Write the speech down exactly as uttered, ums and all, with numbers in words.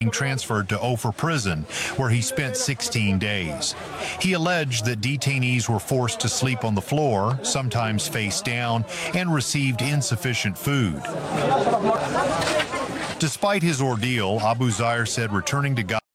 transferred to Ophir Prison, where he spent sixteen days. He alleged that detainees were forced to sleep on the floor, sometimes face down, and received insufficient food. Despite his ordeal, Abu Zair said returning to Gaza